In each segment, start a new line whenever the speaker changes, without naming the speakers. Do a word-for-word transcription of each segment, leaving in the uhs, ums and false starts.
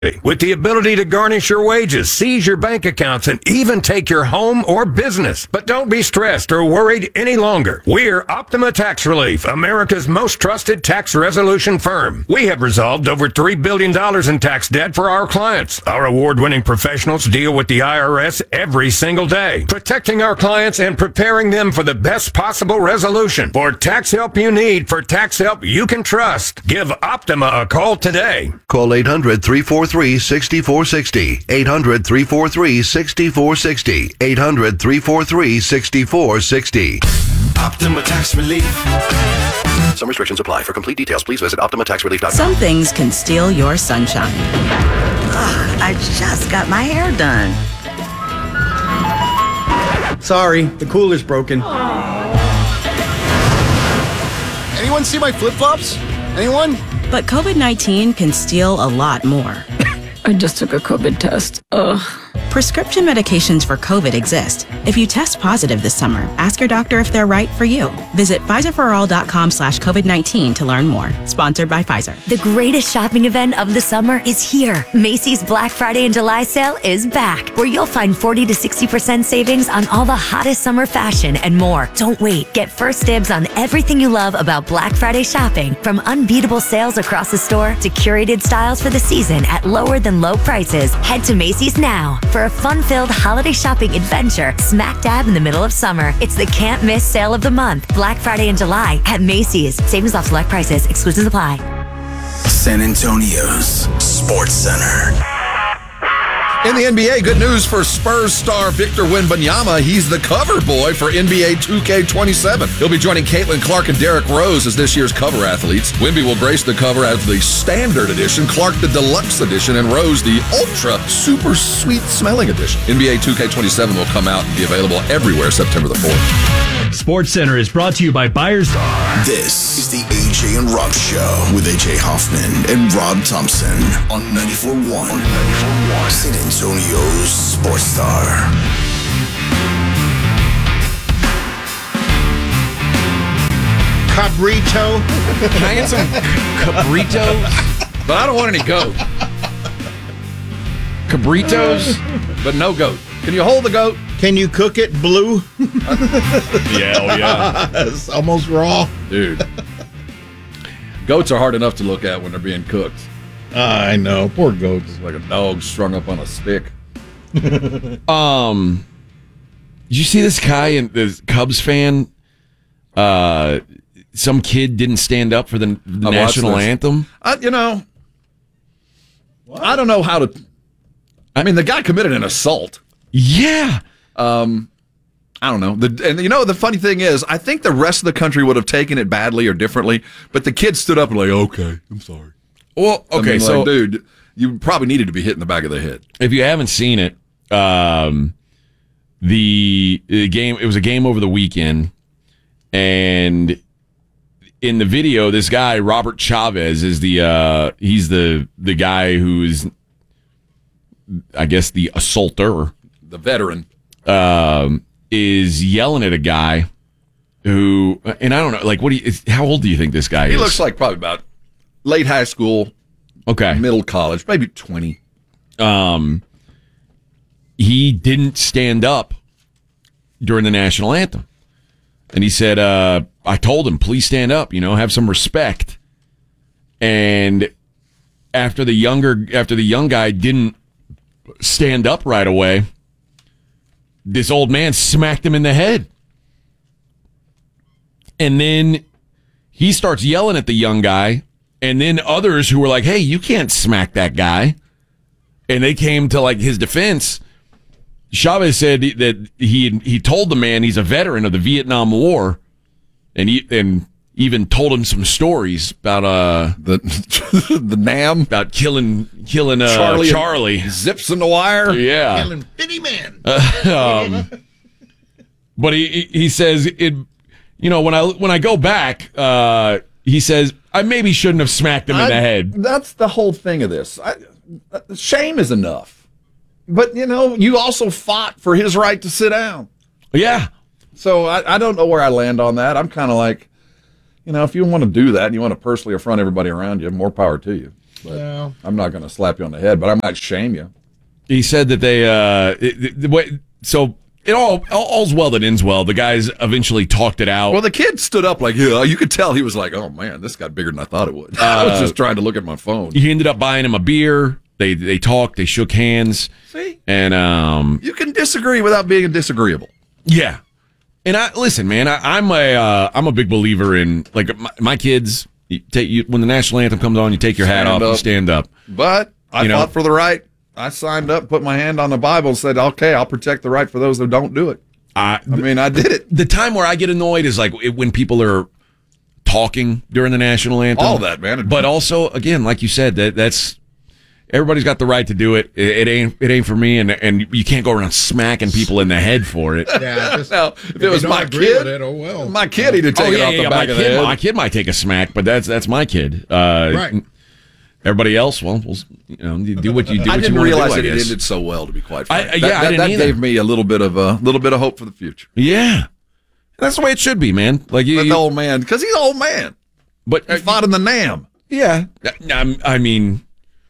With the ability to garnish your wages, seize your bank accounts, and even take your home or business. But don't be stressed or worried any longer. We're Optima Tax Relief, America's most trusted tax resolution firm. We have resolved over three billion dollars in tax debt for our clients. Our award-winning professionals deal with the I R S every single day, protecting our clients and preparing them for the best possible resolution. For tax help you need, for tax help you can trust, give Optima a call today.
Call eight hundred, three four three, six four six zero. eight hundred, three four three, six four six zero. eight hundred, three four three, six four six zero.
Optima Tax Relief.
Some restrictions apply. For complete details, please visit optima tax relief dot com.
Some things can steal your sunshine.
Ugh, I just got my hair done.
Sorry, the cooler's broken.
Anyone see my flip-flops? Anyone?
But COVID nineteen can steal a lot more.
I just took a COVID test. Ugh.
Prescription medications for COVID exist. If you test positive this summer, ask your doctor if they're right for you. Visit Pfizer for all dot com slash COVID nineteen to learn more. Sponsored by Pfizer.
The greatest shopping event of the summer is here. Macy's Black Friday and July sale is back, where you'll find forty to sixty percent savings on all the hottest summer fashion and more. Don't wait. Get first dibs on everything you love about Black Friday shopping, from unbeatable sales across the store to curated styles for the season at lower than low prices. Head to Macy's now for a fun-filled holiday shopping adventure smack dab in the middle of summer. It's the can't miss sale of the month, Black Friday and July at Macy's. Savings off select prices. Exclusions apply.
San Antonio's Sports Center.
In the N B A, good news for Spurs star Victor Wembanyama. He's the cover boy for N B A two K twenty-seven. He'll be joining Caitlin Clark and Derrick Rose as this year's cover athletes. Wemby will grace the cover as the Standard Edition, Clark the Deluxe Edition, and Rose the Ultra Super Sweet Smelling Edition. N B A two K twenty-seven will come out and be available everywhere September the fourth.
Sports Center is brought to you by Buyers.
This is the A J and Rob Show with A J Hoffman and Rob Thompson on ninety-four point one. San Antonio's Sports Star.
Cabrito.
Can I get some cabritos? But I don't want any goat. Cabritos, but no goat.
Can you hold the goat?
Can you cook it blue?
Yeah, oh yeah.
It's almost raw.
Dude. Goats are hard enough to look at when they're being cooked.
I know. Poor goats.
It's like a dog strung up on a stick.
um, did you see this guy and this Cubs fan? Uh, some kid didn't stand up for the, the national anthem.
I, you know, what? I don't know how to. I mean, the guy committed an assault.
Yeah.
Um, I don't know. The, and you know, the funny thing is, I think the rest of the country would have taken it badly or differently, but the kid stood up and like, okay, I'm sorry.
Well, okay,
I mean,
so
like, dude, you probably needed to be hit in the back of the head.
If you haven't seen it, um, the, the game, it was a game over the weekend, and in the video, this guy Robert Chavez is the uh, he's the the guy who's, I guess, the assaulter,
the veteran,
um, is yelling at a guy who, and I don't know, like, what do you? How old do you think this guy
he
is?
He looks like probably about late high school,
okay,
middle college, maybe twenty.
Um, he didn't stand up during the national anthem, and he said, uh, "I told him, please stand up. You know, have some respect." And after the younger, after the young guy didn't stand up right away, this old man smacked him in the head. And then he starts yelling at the young guy, and then others who were like, hey, you can't smack that guy. And they came to like his defense. Chavez said that he he told the man he's a veteran of the Vietnam War, and he and even told him some stories about uh
the the Nam
about killing killing uh,
Charlie,
Charlie.
Zips in the wire,
yeah,
Killing Fitty Man.
Uh, um, but he he says it. You know, when I when I go back, uh, he says I maybe shouldn't have smacked him in
I,
the head.
That's the whole thing of this. I, shame is enough, but you know, you also fought for his right to sit down.
Yeah.
So I, I don't know where I land on that. I'm kind of like, you know, if you want to do that and you want to personally affront everybody around you, more power to you.
But
No.
I'm not going to slap you on the head, but I might shame you.
He said that they, uh, it, the way, so it all, all, all's well that ends well. The guys eventually talked it out.
Well, the kid stood up like, yeah, you could tell he was like, oh man, this got bigger than I thought it would. Uh, I was just trying to look at my phone.
He ended up buying him a beer. They, they talked, they shook hands.
See?
And, um,
you can disagree without being disagreeable.
Yeah. And I, listen, man, I, I'm a, uh, I'm a big believer in, like, my, my kids, you take you, when the national anthem comes on, you take your hat
Stand
off,
up.
you stand up.
But I
You know?
fought for the right. I signed up, put my hand on the Bible, and said, okay, I'll protect the right for those that don't do it.
I,
I mean, I did it.
The time where I get annoyed is like it, when people are talking during the national anthem.
All that, man.
But also, again, like you said, that that's everybody's got the right to do it. It, it ain't it ain't for me, and and you can't go around smacking people in the head for it.
Yeah, just,
now, if,
if
it was
you
my
don't agree
kid,
with it, oh well.
my kid, he'd have
Oh
taken
yeah,
it off
yeah,
the
yeah.
back
My
of the
kid,
head.
my kid might take a smack, but that's that's my kid. Uh,
Right.
Everybody else, well, we'll you know, you do what you do.
I
What
didn't
you wanna
realize
do, I
that it
guess.
ended so well. To be quite frank,
I- yeah,
that,
I
that,
didn't
that
either.
gave me a little bit of a little bit of hope for the future.
Yeah, that's the way it should be, man. Like you,
That
you-
old man, because he's an old man.
but
He fought in the Nam.
Yeah, I, I mean,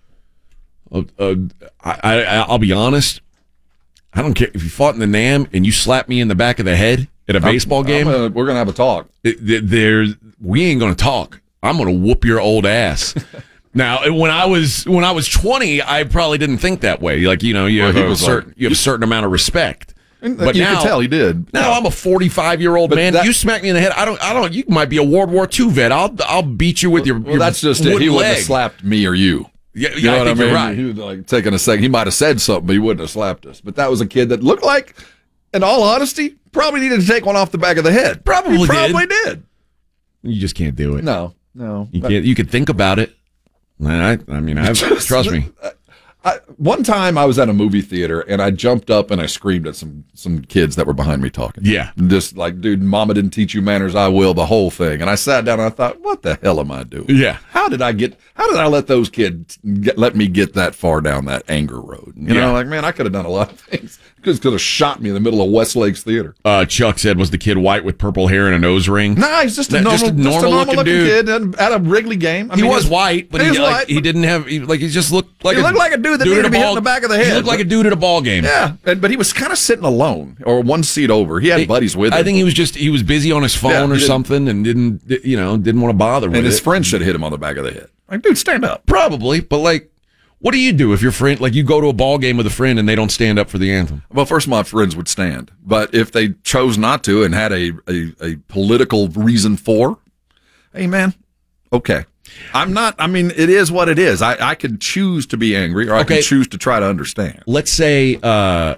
uh, uh, I, I, I'll be honest. I don't care if you fought in the Nam and you slap me in the back of the head at a baseball
I'm
game.
gonna- we're gonna have a talk.
it- it- there's we ain't gonna talk. I'm gonna whoop your old ass. Now, when I was when I was twenty, I probably didn't think that way. Like you know, you
Well,
have
he
a
was
certain
like-
you have a certain amount of respect. But
you
now,
can tell he did.
Now I'm a forty-five year old
But
man.
that-
you smack me in the head. I don't. I don't. You might be a World War Two vet. I'll I'll beat you with your.
Well,
your
that's just it.
wooden
He wouldn't
leg.
have slapped me or you.
Yeah,
You
yeah,
know
I
what
think
I mean?
you're right.
He was like taking a second. He might have said something, but he wouldn't have slapped us. But that was a kid that looked like, in all honesty, probably needed to take one off the back of the head.
Probably
he
did.
probably did.
You just can't do it.
No, no.
You can't. You could think about it. I, I mean, I've, trust me.
I, one time I was at a movie theater and I jumped up and I screamed at some some kids that were behind me talking.
Yeah.
Just like, dude, mama didn't teach you manners, I will, the whole thing. And I sat down and I thought, what the hell am I doing?
Yeah.
How did I get, how did I let those kids get, let me get that far down that anger road? You
Yeah.
know, like, man, I could have done a lot of things. Could could have shot me in the middle of Westlake's Theater.
Uh, Chuck said, was the kid white with purple hair and a nose ring?
No, he's just a
Nah,
normal,
just a normal
looking,
looking
kid
dude.
at a Wrigley game. I
He
mean,
was
his-
white, but
he
he,
was
like,
white,
he
but-
didn't have. He, like he just looked like
He
a,
looked like a dude that
dude
needed
at
to be
a
hit
ball,
in the back of the
He
head,
looked like a
but-
dude at a ball game.
Yeah, and, but he was kind of sitting alone or one seat over. He had
He-
buddies with him.
I think he was just he was busy on his phone
Yeah, he
or
didn't-
something and didn't you know didn't want to bother with
and his
it.
friend should have hit him on the back of the head. Like, dude, stand up.
Probably, but like, what do you do if your friend like you go to a ball game with a friend and they don't stand up for the anthem?
Well, first my friends would stand, but if they chose not to and had a, a, a political reason for, hey, man, okay. I'm not, I mean, it is what it is. I, I can choose to be angry or I
Okay.
can choose to try to understand.
Let's say uh,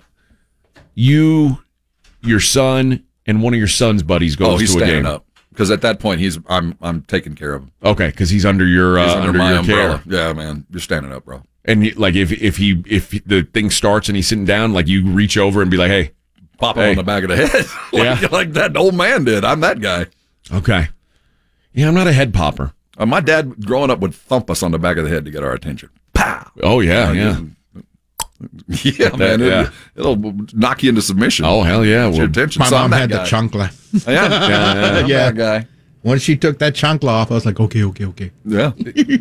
you, your son, and one of your son's buddies goes
Oh, he's
to a
standing
game.
up. Because at that point, he's I'm I'm taking care of him.
Okay, because he's under your uh,
He's
under,
under, my
your
umbrella.
care.
Yeah, man, you're standing up, bro.
And you- like if if he if the thing starts and he's sitting down, like you reach over and be like, "Hey,
Pop him
hey.
on the back of the head, like,
Yeah.
like that old man did. I'm that guy.
Okay, yeah, I'm not a head popper.
Uh, my dad, growing up, would thump us on the back of the head to get our attention. Pow!
Oh yeah,
Uh,
yeah.
Yeah,
That-
man.
yeah.
It, it'll knock you into submission.
Oh hell yeah.
Get your
Well,
attention.
My
So I'm
mom
that
had
guy.
the chancla.
Yeah, yeah,
yeah.
I'm
Yeah.
that guy.
Once she took that chancla off, I was like, okay, okay, okay.
Yeah.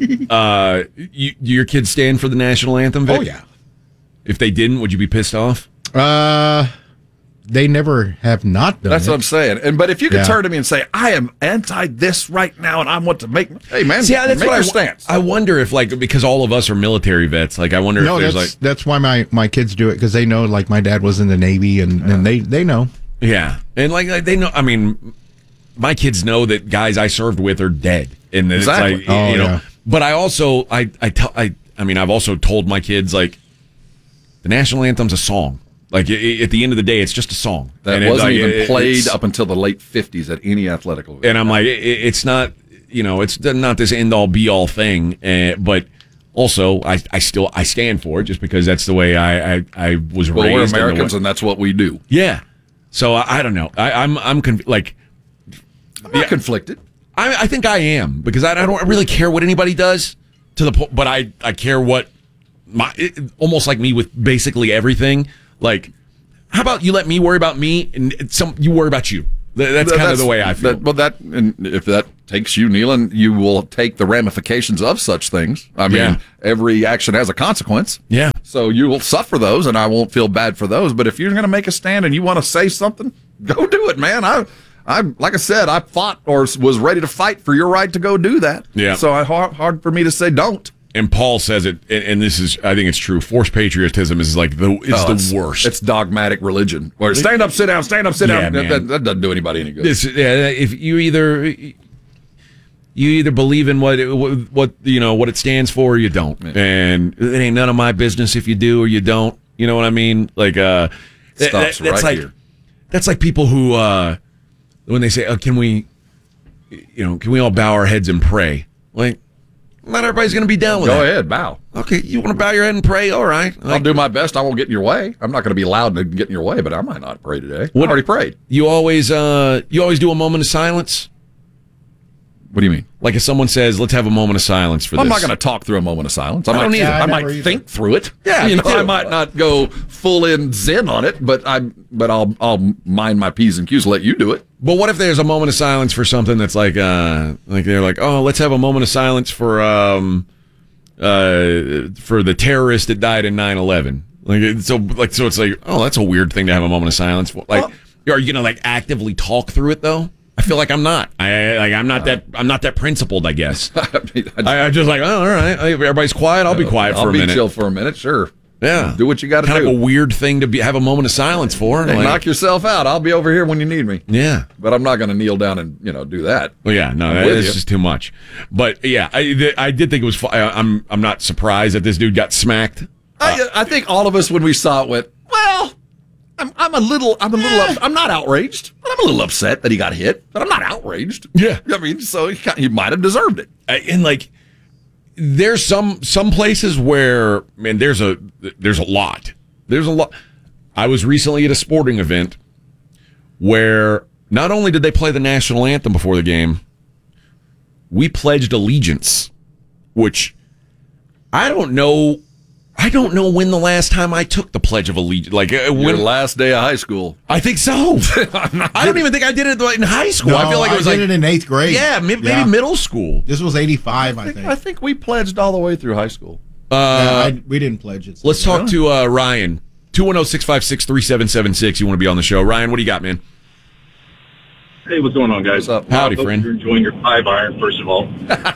uh, you, do your kids stand for the national anthem, Vic?
Oh, yeah.
If they didn't, would you be pissed off?
Uh, they never have not done
That's
it.
what I'm saying. And but if you could
Yeah.
turn to me and say, "I am anti this right now, and I want to make," hey man,
See, that's
make
what
your
I,
stance.
I wonder if, like, because all of us are military vets, like, I wonder
No,
if there's,
that's
like,
that's why my, my kids do it, because they know, like, my dad was in the Navy, and, and they, they know.
yeah. And, like, like, they know, I mean, my kids know that guys I served with are dead. And it's
Exactly.
like,
Oh,
you know,
yeah.
but I also, I, I tell, I, I mean, I've also told my kids, like, the national anthem's a song. Like, i- i- at the end of the day, it's just a song.
that
And it's
wasn't
like,
even
it-
played
it's-
up until the late fifties at any athletic event.
And I'm like, it, it's not, you know, it's not this end all be all thing. Uh, but also, I, I still, I stand for it just because that's the way I, I, I was
well,
raised.
we're
and the
Americans,
way-
and that's what we do.
yeah. So I, I don't know. I, I'm, I'm conf- like,
I'm not conflicted.
I, I think I am because I, I don't really care what anybody does to the point, but I, I care what my, it, almost like me with basically everything. Like, how about you let me worry about me and some, you worry about you. That's kind of the way I feel.
That, well, that and if that takes you, Nealon, you will take the ramifications of such things. I mean,
Yeah.
every action has a consequence.
Yeah.
So you will suffer those, and I won't feel bad for those. But if you're going to make a stand and you want to say something, go do it, man. I, I, like I said, I fought or was ready to fight for your right to go do that.
Yeah.
So I, hard, hard for me to say don't.
And Paul says it, and, and this is, I think it's true. Forced patriotism is like the is
Oh,
the
it's,
worst.
It's dogmatic religion. Where stand up, sit down, stand up, sit
Yeah,
down. That,
man.
that, that doesn't do anybody any good.
This, yeah, if you either you either believe in what it, what you know what it stands for, or you don't,
Yeah.
and it ain't none of my business if you do or you don't. You know what I mean? Like, uh, that-
Stops
that- that's
right
like
here.
that's like people who uh, when they say, oh, "Can we, you know, can we all bow our heads and pray?" Like, not everybody's going to be down with
Go
that.
ahead, bow.
Okay, you want to bow your head and pray? All right.
I'll do my best. I won't get in your way. I'm not going to be loud and get in your way, but I might not pray today.
What-
I already prayed.
You always, uh, you always do a moment of silence.
What do you mean?
Like if someone says, "Let's have a moment of silence for
I'm
this."
not going to talk through a moment of silence. I,
I
might,
don't either.
I,
I
might
never either.
think through it.
Yeah,
you
me
know, I
too.
might not go full in zen on it, but I, but I'll, I'll mind my p's and q's. Let you do it.
But what if there's a moment of silence for something that's like, uh, like they're like, "Oh, let's have a moment of silence for, um, uh, for the terrorist that died in nine eleven." Like, it's so, like, so it's like, oh, that's a weird thing to have a moment of silence for. Like, are you gonna like actively talk through it though? I feel like I'm not. I like I'm not that. I'm not that principled. I guess.
I mean, I,
I, I just like, oh, all right. Everybody's quiet. I'll be quiet
I'll
for a
be
minute.
chill for a minute. Sure.
Yeah.
Do what you got to do.
Kind of a weird thing to be have a moment of silence for.
Hey,
Like,
knock yourself out. I'll be over here when you need me.
yeah.
But I'm not going to kneel down and you know do that.
Well, yeah, no,
I'm
that
with
is
you.
just too much. But yeah, I, th- I did think it was. Fu- I, I'm I'm not surprised that this dude got smacked.
I, I think all of us when we saw it went, well, I'm I'm a little I'm a little up, I'm not outraged, but I'm a little upset that he got hit, but I'm not outraged.
Yeah.
I mean, so he, got- he might have deserved it.
Uh, and like, there's some some places where man, there's a there's a lot. There's a lot. I was recently at a sporting event where not only did they play the national anthem before the game, we pledged allegiance, which I don't know. I don't know when the last time I took the Pledge of Allegiance. Like uh,
Your
when
last day of high school.
I think so. I don't even think I did it in high school.
No,
I feel like it was
I did
like
it in eighth grade.
yeah, maybe,
Yeah.
maybe middle school.
This was eighty-five, I think.
I think we pledged all the way through high school.
Yeah,
Uh,
I, we didn't pledge it.
let's talk to uh, Ryan. two one zero, six five six, three seven seven six. You want to be on the show. Ryan, what do you got, man?
Hey, what's going on, guys?
What's up?
Howdy,
Hope
friend.
You're enjoying your five iron, first of all.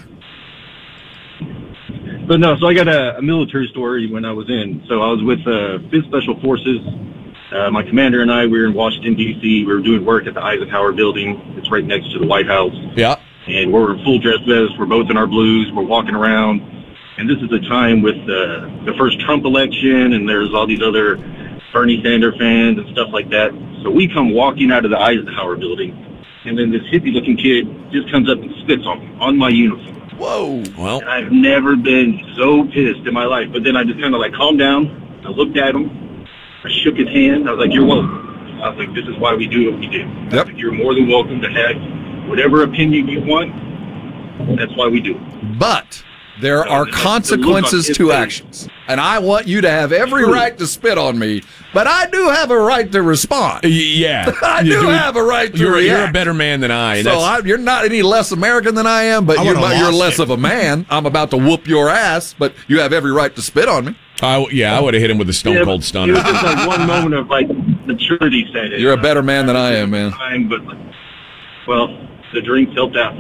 But no, so I got a, a military story when I was in. So I was with uh, fifth Special Forces. Uh, my commander and I, we were in Washington, D C We were doing work at the Eisenhower Building. It's right next to the White House.
Yeah.
And we're in full dress vests. We're both in our blues. We're walking around. And this is a time with uh, the first Trump election, and there's all these other Bernie Sanders fans and stuff like that. So we come walking out of the Eisenhower Building, and then this hippie-looking kid just comes up and spits on me, on my uniform.
Whoa.
Well,
And I've never been so pissed in my life. But then I just kind of like calmed down. I looked at him. I shook his hand. I was like, "You're welcome." I was like, "This is why we do what we do." I was
Yep.
like, "You're more than welcome to have whatever opinion you want. That's why we do it."
But there
So
are
the- the
consequences
look on
to
his face.
actions. And I want you to have every
True.
right to spit on me, but I do have a right to respond.
y- yeah.
I
You
do have a right to
You're,
react.
you're a better man than I.
So
That's-
I, you're not any less American than I am, but
I
you're,
would've
but you're
lost
less
it.
of a man. I'm about to whoop your ass, but you have every right to spit on me.
I, yeah, I would have hit him with a stone
Yeah,
cold
but
stunner.
It was just like one moment of like maturity set in.
You're a better man than I am, man.
Time, but like, well, the drinks helped out.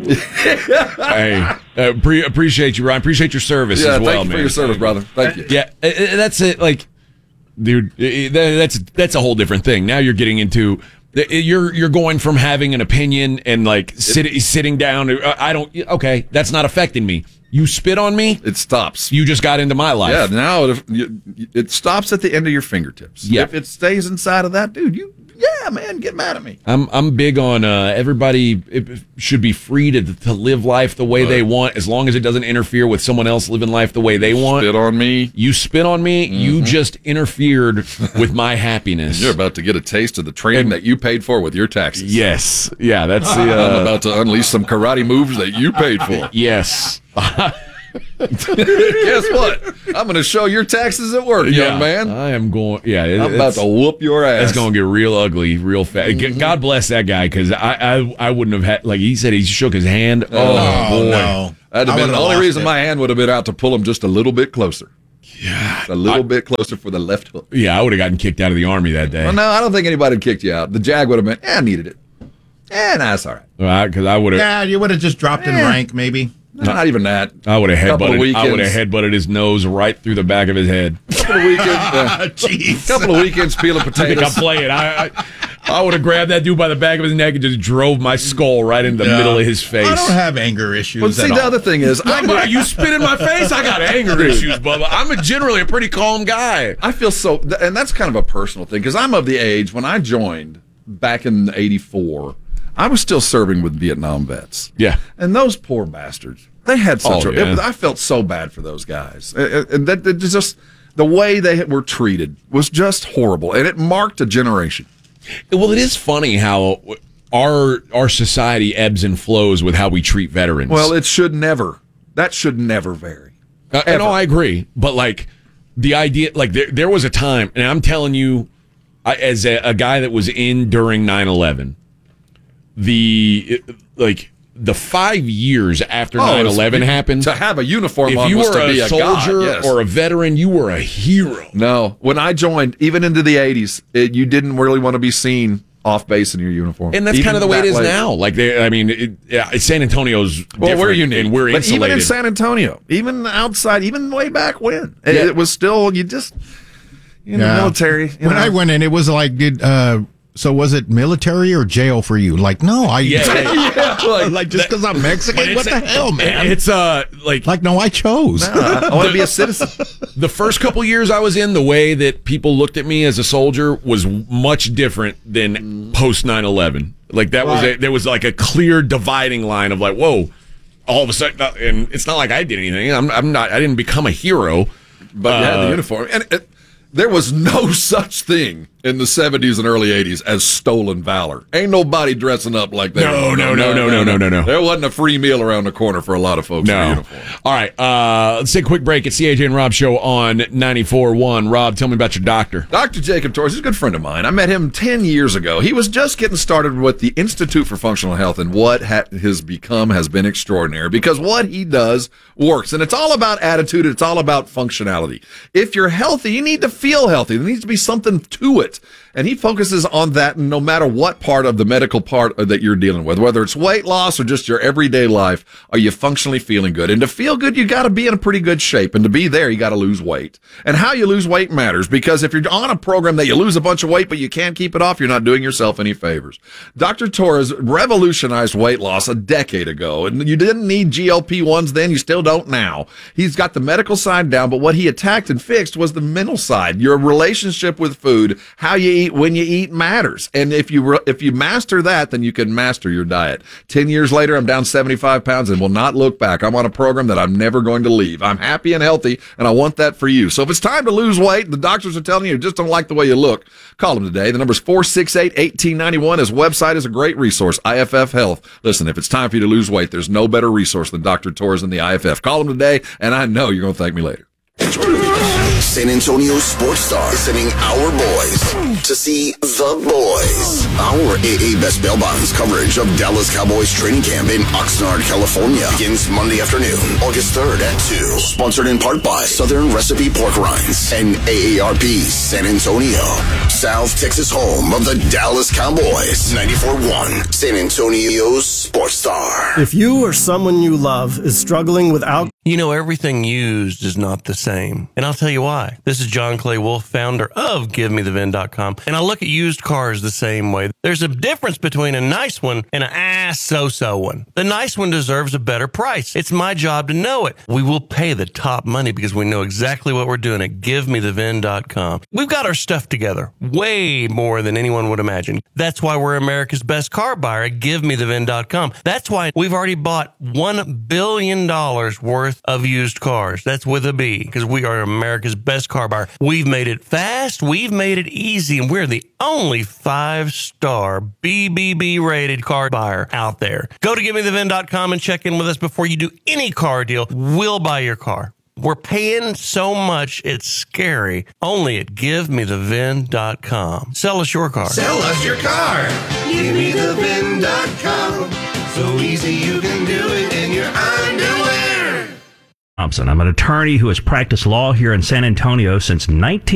Hey, uh, pre- appreciate you, Ryan. Appreciate your service
Yeah,
as well,
thank you
man.
for your service, brother. Thank you.
Yeah, uh, uh, that's it. Like, dude, uh, uh, that's that's a whole different thing. Now you're getting into uh, you're you're going from having an opinion and like sit, sitting down. uh, I don't. Okay, that's not affecting me. You spit on me,
It stops.
you just got into my life.
Yeah, now it, you- it stops at the end of your fingertips.
Yeah.
If it stays inside of that, dude, you, yeah, man, get mad at me.
I'm I'm big on uh, everybody it should be free to to live life the way they want as long as it doesn't interfere with someone else living life the way they want.
Spit on me.
You spit on me, you just interfered with my happiness.
You're about to get a taste of the training that you paid for with your taxes.
Yes. Yeah, that's the
I'm
uh,
about to unleash some karate moves that you paid for.
yes.
Guess what? I'm going to show your taxes at work,
yeah,
young man.
I am going. Yeah, it,
I'm about to whoop your ass.
It's going to get real ugly, real fast. Mm-hmm. God bless that guy, because I, I I wouldn't have had. Like he said, he shook his hand. Oh,
oh
boy.
no! That'd have been the only reason it. my hand would have been out to pull him just a little bit closer.
Yeah,
a little
I,
bit closer for the left hook.
Yeah, I would have gotten kicked out of the Army that day.
Well, no, I don't think anybody had kicked you out. The Jag would have been. Eh, I needed it. Eh, nah, it's all right.
Because I would have.
Yeah, you would have just dropped eh. in rank, maybe.
No, not even that.
I would have headbutted. I would have headbutted his nose right through the back of his head.
Couple of weekends. Uh,
Jeez.
Couple of weekends peeling potatoes.
I think I'm playing. I I, I would have grabbed that dude by the back of his neck and just drove my skull right in the no. middle of his face.
I don't have anger issues.
Well, see,
at
the
all.
other thing is,
I, you spit in my face. I got anger issues, Bubba. I'm a generally a pretty calm guy.
I feel so, and that's kind of a personal thing because I'm of the age when I joined back in eighty-four. I was still serving with Vietnam vets.
Yeah,
and those poor bastards. They had such
oh,
a.
Yeah.
It, I felt so bad for those guys, and that, that just the way they were treated was just horrible, and it marked a generation.
Well, it is funny how our our society ebbs and flows with how we treat veterans.
Well, it should never. That should never vary.
Uh, and no, I agree, but like the idea, like there there was a time, and I'm telling you, I, as a, a guy that was in during nine eleven, the like. The five years after nine eleven
oh,
happened,
to have a uniform
if
on
you
was
were
to
a
be a
soldier
god, yes.
or a veteran, you were a hero.
No, when I joined, even into the eighties, it, you didn't really want to be seen off base in your uniform,
and that's
even
kind of the way it is
late.
now. Like, they, I mean, it, yeah, San Antonio's
well,
different,
we're unique,
and we're
but
insulated.
even in San Antonio, even outside, even way back when, it,
yeah.
it was still you just in
yeah.
the military. You
when
know?
I went in, it was like did. Uh, So was it military or jail for you? Like, no, I
yeah, yeah.
like, like just because I'm Mexican. What the hell, man?
It's uh like
like no, I chose.
No, I want to be a citizen.
The first couple years I was in, the way that people looked at me as a soldier was much different than post nine eleven. Like that right. was a, there was like a clear dividing line of like, whoa, all of a sudden, and it's not like I did anything. I'm I'm not. I didn't become a hero,
but uh, yeah, the uniform and. It, There was no such thing in the seventies and early eighties as stolen valor. Ain't nobody dressing up like that.
No, no, no, no, no, no, no, no.
There wasn't a free meal around the corner for a lot of folks
no.
in uniform.
All right, uh, let's take a quick break. It's the A J and Rob Show on ninety-four point one. Rob, tell me about your doctor.
Doctor Jacob Torres is a good friend of mine. I met him ten years ago. He was just getting started with the Institute for Functional Health, and what ha- has become has been extraordinary because what he does works. And it's all about attitude. It's all about functionality. If you're healthy, you need to feel healthy. There needs to be something to it. And he focuses on that no matter what part of the medical part that you're dealing with, whether it's weight loss or just your everyday life, are you functionally feeling good? And to feel good, you got to be in a pretty good shape. And to be there, you got to lose weight. And how you lose weight matters because if you're on a program that you lose a bunch of weight, but you can't keep it off, you're not doing yourself any favors. Doctor Torres revolutionized weight loss a decade ago. And you didn't need G L P ones then. You still don't now. He's got the medical side down, but what he attacked and fixed was the mental side, your relationship with food, how you eat, when you eat matters. And if you re- if you master that, then you can master your diet. Ten years later, I'm down seventy-five pounds and will not look back. I'm on a program that I'm never going to leave. I'm happy and healthy, and I want that for you. So if it's time to lose weight, the doctors are telling you you just don't like the way you look, call him today. The number's four six eight, one eight nine one. His website is a great resource, I F F Health. Listen, if it's time for you to lose weight, there's no better resource than Doctor Torres and the I F F. Call him today, and I know you're going to thank me later.
San Antonio Sports Star is sending our boys to see the boys. Our A A Best Bail Bonds coverage of Dallas Cowboys training camp in Oxnard, California begins Monday afternoon, August third at two. Sponsored in part by Southern Recipe Pork Rinds and A A R P San Antonio. South Texas home of the Dallas Cowboys. ninety-four point one San Antonio's Sports Star.
If you or someone you love is struggling with alcohol,
you know, everything used is not the same. And I'll tell you why. This is John Clay Wolf, founder of Give Me The V I N dot com. And I look at used cars the same way. There's a difference between a nice one and an ass so-so one. The nice one deserves a better price. It's my job to know it. We will pay the top money because we know exactly what we're doing at Give Me The V I N dot com. We've got our stuff together way more than anyone would imagine. That's why we're America's best car buyer at Give Me The V I N dot com. That's why we've already bought one billion dollars worth worth of used cars. That's with a B, because we are America's best car buyer. We've made it fast, we've made it easy, and we're the only five-star B B B rated car buyer out there. Go to give me the V I N dot com and check in with us before you do any car deal. We'll buy your car. We're paying so much, it's scary. Only at give me the V I N dot com. Sell us your car.
Sell us your car. give me the V I N dot com. So easy you can do it in your underwear.
Thompson. I'm an attorney who has practiced law here in San Antonio since nineteen